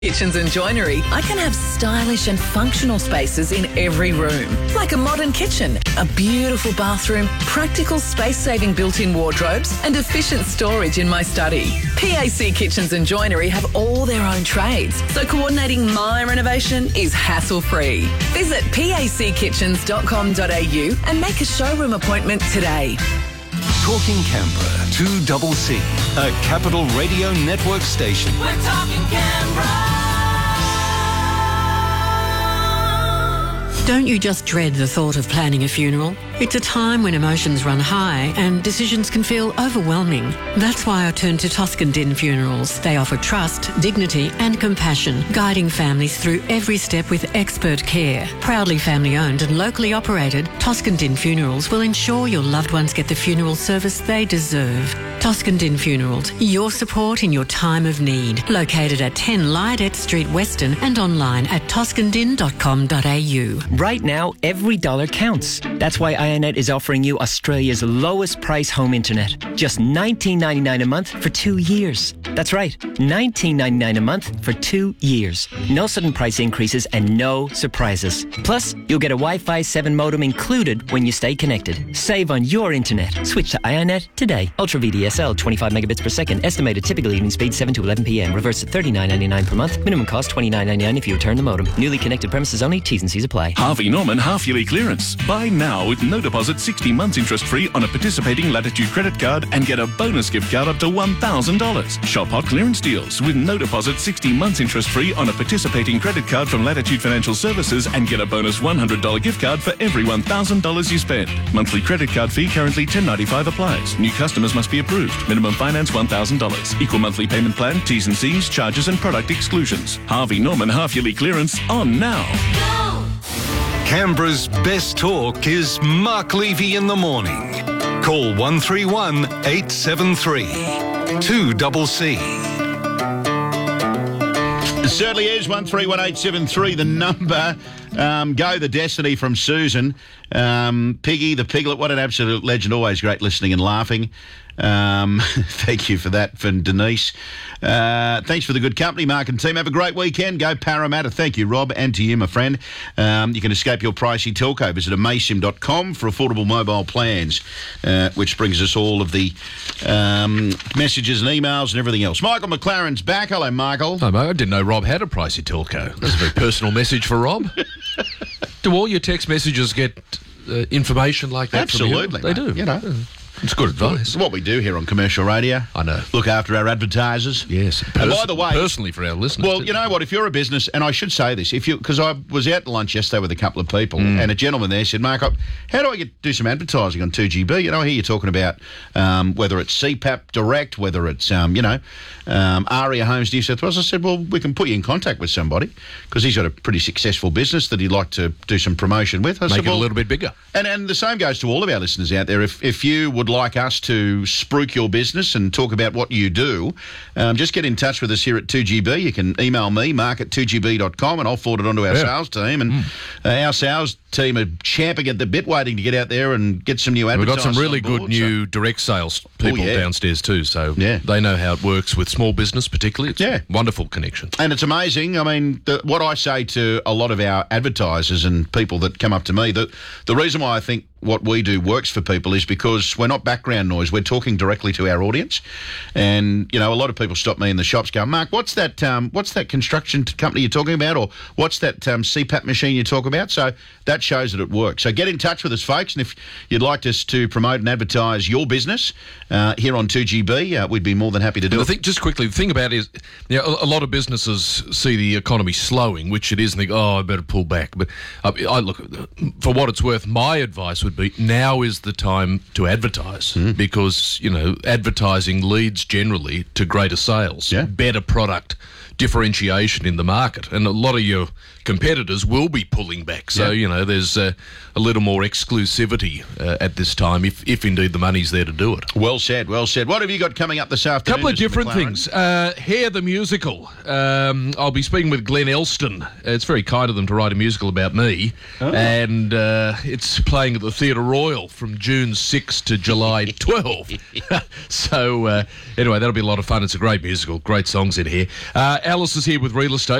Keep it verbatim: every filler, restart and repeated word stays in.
Kitchens and Joinery, I can have stylish and functional spaces in every room. Like a modern kitchen, a beautiful bathroom, practical space-saving built-in wardrobes and efficient storage in my study. P A C Kitchens and Joinery have all their own trades, so coordinating my renovation is hassle-free. Visit p a c kitchens dot com dot a u and make a showroom appointment today. Talking Canberra, two double C, a Capital Radio Network station. We're talking Canberra. Don't you just dread the thought of planning a funeral? It's a time when emotions run high and decisions can feel overwhelming. That's why I turned to Toscan Din Funerals. They offer trust, dignity and compassion, guiding families through every step with expert care. Proudly family owned and locally operated, Toscan Din Funerals will ensure your loved ones get the funeral service they deserve. Toscan Din Funerals, your support in your time of need. Located at ten Lydet Street, Weston and online at toscan din dot com dot a u. Right now, every dollar counts. That's why Ionet is offering you Australia's lowest price home internet. Just nineteen ninety-nine a month for two years. That's right, nineteen ninety-nine a month for two years. No sudden price increases and no surprises. Plus, you'll get a Wi-Fi seven modem included when you stay connected. Save on your internet. Switch to Ionet today. Ultra V D S L, twenty-five megabits per second. Estimated typical evening speed seven to eleven p m. Reverse at thirty-nine ninety-nine per month. Minimum cost twenty-nine ninety-nine if you return the modem. Newly connected premises only. T's and C's apply. Harvey Norman half-yearly clearance. Buy now with no deposit, sixty months interest-free on a participating Latitude credit card and get a bonus gift card up to one thousand dollars. Shop hot clearance deals with no deposit, sixty months interest-free on a participating credit card from Latitude Financial Services and get a bonus one hundred dollars gift card for every one thousand dollars you spend. Monthly credit card fee currently ten ninety-five applies. New customers must be approved. Minimum finance one thousand dollars. Equal monthly payment plan, T's and C's, charges and product exclusions. Harvey Norman half-yearly clearance on now. Go! Canberra's best talk is Mark Levy in the morning. Call one three one eight seven three, two double C. It certainly is one three one eight seven three, the number. Um, go the Destiny from Susan. Um, Piggy, the Piglet, what an absolute legend. Always great listening and laughing. Um, thank you for that, from Denise. Uh, thanks for the good company, Mark and team. Have a great weekend. Go Parramatta. Thank you, Rob, and to you, my friend. Um, you can escape your pricey telco. Visit amaysim dot com for affordable mobile plans, uh, which brings us all of the um, messages and emails and everything else. Michael McLaren's back. Hello, Michael. Hi, Mo. I didn't know Rob had a pricey telco. That's a very personal message for Rob. Do all your text messages get uh, information like that Absolutely, from you? They mate. do. You know. Yeah. It's good advice. It's what we do here on commercial radio. I know. Look after our advertisers. Yes. And Pers- by the way, personally for our listeners. well, you know what? If you're a business, and I should say this, if you because I was out to lunch yesterday with a couple of people, Mm. and a gentleman there said, "Mark, I- how do I get do some advertising on two G B? You know, I hear you talking about um, whether it's C PAP Direct, whether it's um, you know um, Aria Homes New South Wales." I said, "Well, we can put you in contact with somebody because he's got a pretty successful business that he'd like to do some promotion with." I Make said, it well, a little bit bigger. And and the same goes to all of our listeners out there. If if you would like us to spruik your business and talk about what you do, um, just get in touch with us here at two G B. You can email me, mark at two g b dot com, and I'll forward it on to our Yeah. sales team. And Mm. uh, our sales team are champing at the bit, waiting to get out there and get some new We've advertising. got some really on board, good new direct sales people Oh, yeah. downstairs too, so Yeah. they know how it works with small business particularly. It's Yeah. a wonderful connection. And it's amazing. I mean, the, what I say to a lot of our advertisers and people that come up to me, that the reason why I think what we do works for people is because we're not background noise. We're talking directly to our audience. And, you know, a lot of people stop me in the shops going, "Mark, what's that um, what's that construction t- company you're talking about? Or what's that um, C PAP machine you talk about?" So that shows that it works. So get in touch with us, folks. And if you'd like us to promote and advertise your business uh, here on two G B, uh, we'd be more than happy to do And it. I think, just quickly, the thing about it is, you know, a, a lot of businesses see the economy slowing, which it is, and think, oh, I better pull back. But uh, I look, for what it's worth, my advice would be now is the time to advertise Mm. because, you know, advertising leads generally to greater sales, Yeah. better product, differentiation in the market. And a lot of your competitors will be pulling back. So, Yeah. you know, there's uh, a little more exclusivity uh, at this time, if, if indeed the money's there to do it. Well said, well said. What have you got coming up this afternoon? Couple of Mister different McLaren? things. Uh, Hair the Musical. Um, I'll be speaking with Glenn Elston. Uh, it's very kind of them to write a musical about me. Oh. And uh, it's playing at the Theatre Royal from June sixth to July twelfth. so, uh, anyway, that'll be a lot of fun. It's a great musical. Great songs in here. Uh, Alice is here with real estate.